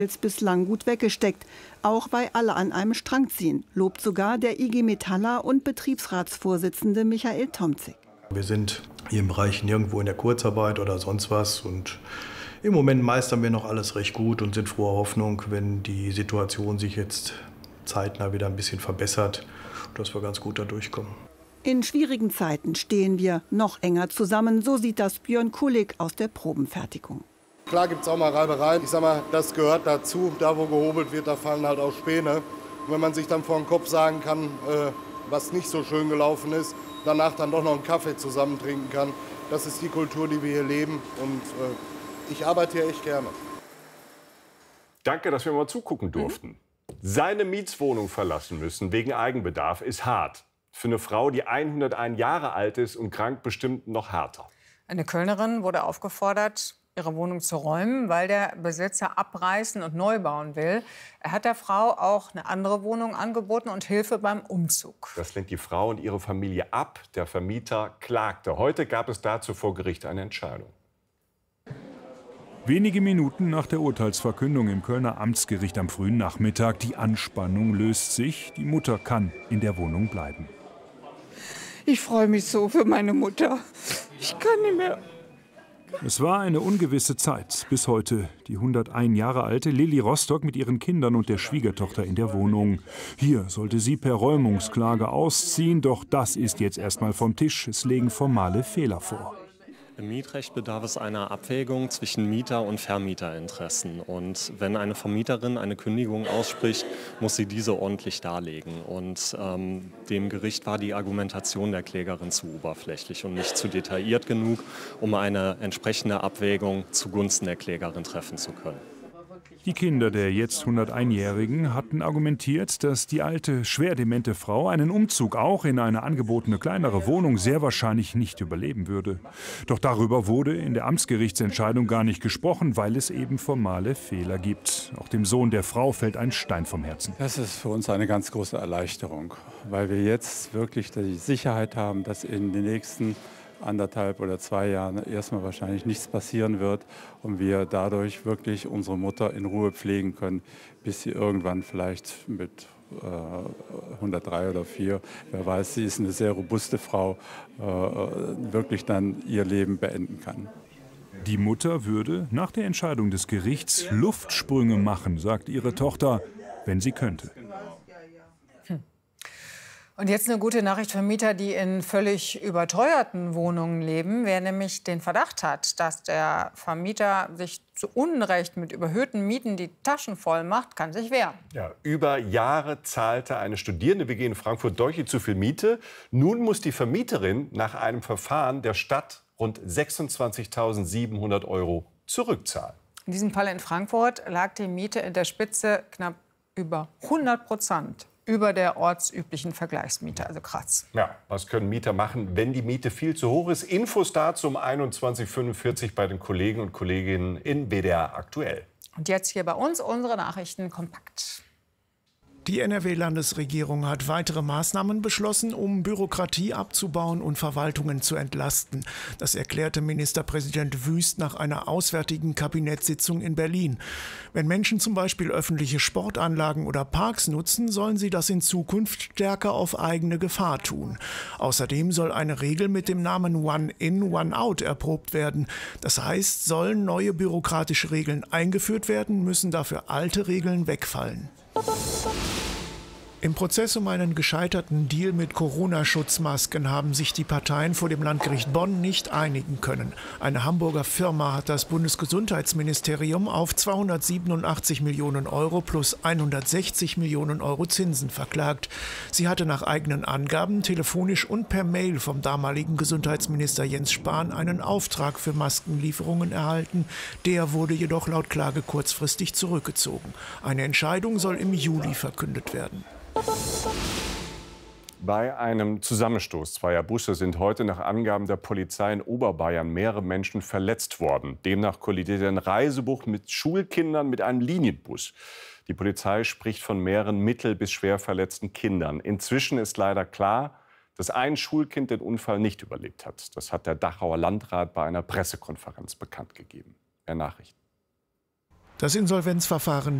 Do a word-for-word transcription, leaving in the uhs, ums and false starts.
bislang gut weggesteckt, auch weil alle an einem Strang ziehen, lobt sogar der I G Metaller und Betriebsratsvorsitzende Michael Tomzig. Wir sind hier im Bereich nirgendwo in der Kurzarbeit oder sonst was und im Moment meistern wir noch alles recht gut und sind froher Hoffnung, wenn die Situation sich jetzt zeitnah wieder ein bisschen verbessert, dass wir ganz gut da durchkommen. In schwierigen Zeiten stehen wir noch enger zusammen, so sieht das Björn Kulig aus der Probenfertigung. Klar gibt es auch mal Reibereien. Ich sag mal, das gehört dazu. Da, wo gehobelt wird, da fallen halt auch Späne. Und wenn man sich dann vor den Kopf sagen kann, äh, was nicht so schön gelaufen ist, danach dann doch noch einen Kaffee zusammen trinken kann, das ist die Kultur, die wir hier leben. Und äh, ich arbeite hier echt gerne. Danke, dass wir mal zugucken durften. Mhm. Seine Mietswohnung verlassen müssen wegen Eigenbedarf ist hart. Für eine Frau, die hunderteins Jahre alt ist und krank, bestimmt noch härter. Eine Kölnerin wurde aufgefordert, ihre Wohnung zu räumen, weil der Besitzer abreißen und neu bauen will. Er hat der Frau auch eine andere Wohnung angeboten und Hilfe beim Umzug. Das lehnt die Frau und ihre Familie ab. Der Vermieter klagte. Heute gab es dazu vor Gericht eine Entscheidung. Wenige Minuten nach der Urteilsverkündung im Kölner Amtsgericht am frühen Nachmittag. Die Anspannung löst sich. Die Mutter kann in der Wohnung bleiben. Ich freue mich so für meine Mutter. Ich kann nicht mehr. Es war eine ungewisse Zeit. Bis heute die hunderteins Jahre alte Lilly Rostock mit ihren Kindern und der Schwiegertochter in der Wohnung. Hier sollte sie per Räumungsklage ausziehen, doch das ist jetzt erstmal vom Tisch. Es legen formale Fehler vor. Im Mietrecht bedarf es einer Abwägung zwischen Mieter- und Vermieterinteressen. Und wenn eine Vermieterin eine Kündigung ausspricht, muss sie diese ordentlich darlegen. Und ähm, dem Gericht war die Argumentation der Klägerin zu oberflächlich und nicht zu detailliert genug, um eine entsprechende Abwägung zugunsten der Klägerin treffen zu können. Die Kinder der jetzt hunderteinjährigen hatten argumentiert, dass die alte, schwer demente Frau einen Umzug auch in eine angebotene kleinere Wohnung sehr wahrscheinlich nicht überleben würde. Doch darüber wurde in der Amtsgerichtsentscheidung gar nicht gesprochen, weil es eben formale Fehler gibt. Auch dem Sohn der Frau fällt ein Stein vom Herzen. Das ist für uns eine ganz große Erleichterung, weil wir jetzt wirklich die Sicherheit haben, dass in den nächsten anderthalb oder zwei Jahren erstmal wahrscheinlich nichts passieren wird und wir dadurch wirklich unsere Mutter in Ruhe pflegen können, bis sie irgendwann vielleicht mit äh, hundertdrei oder vier, wer weiß, sie ist eine sehr robuste Frau, äh, wirklich dann ihr Leben beenden kann. Die Mutter würde nach der Entscheidung des Gerichts Luftsprünge machen, sagt ihre Tochter, wenn sie könnte. Und jetzt eine gute Nachricht für Mieter, die in völlig überteuerten Wohnungen leben. Wer nämlich den Verdacht hat, dass der Vermieter sich zu Unrecht mit überhöhten Mieten die Taschen voll macht, kann sich wehren. Ja, über Jahre zahlte eine Studierende-W G in Frankfurt deutlich zu viel Miete. Nun muss die Vermieterin nach einem Verfahren der Stadt rund sechsundzwanzigtausendsiebenhundert Euro zurückzahlen. In diesem Fall in Frankfurt lag die Miete in der Spitze knapp über hundert Prozent. Über der ortsüblichen Vergleichsmiete, also krass. Ja, was können Mieter machen, wenn die Miete viel zu hoch ist? Infos dazu um einundzwanzig Uhr fünfundvierzig bei den Kollegen und Kolleginnen in B D R aktuell. Und jetzt hier bei uns unsere Nachrichten kompakt. Die N R W-Landesregierung hat weitere Maßnahmen beschlossen, um Bürokratie abzubauen und Verwaltungen zu entlasten. Das erklärte Ministerpräsident Wüst nach einer auswärtigen Kabinettssitzung in Berlin. Wenn Menschen zum Beispiel öffentliche Sportanlagen oder Parks nutzen, sollen sie das in Zukunft stärker auf eigene Gefahr tun. Außerdem soll eine Regel mit dem Namen One-in, One-out erprobt werden. Das heißt, sollen neue bürokratische Regeln eingeführt werden, müssen dafür alte Regeln wegfallen. Im Prozess um einen gescheiterten Deal mit Corona-Schutzmasken haben sich die Parteien vor dem Landgericht Bonn nicht einigen können. Eine Hamburger Firma hat das Bundesgesundheitsministerium auf zweihundertsiebenundachtzig Millionen Euro plus hundertsechzig Millionen Euro Zinsen verklagt. Sie hatte nach eigenen Angaben telefonisch und per Mail vom damaligen Gesundheitsminister Jens Spahn einen Auftrag für Maskenlieferungen erhalten. Der wurde jedoch laut Klage kurzfristig zurückgezogen. Eine Entscheidung soll im Juli verkündet werden. Bei einem Zusammenstoß zweier Busse sind heute nach Angaben der Polizei in Oberbayern mehrere Menschen verletzt worden. Demnach kollidierte ein Reisebus mit Schulkindern mit einem Linienbus. Die Polizei spricht von mehreren mittel- bis schwer verletzten Kindern. Inzwischen ist leider klar, dass ein Schulkind den Unfall nicht überlebt hat. Das hat der Dachauer Landrat bei einer Pressekonferenz bekannt gegeben. Mehr Nachrichten. Das Insolvenzverfahren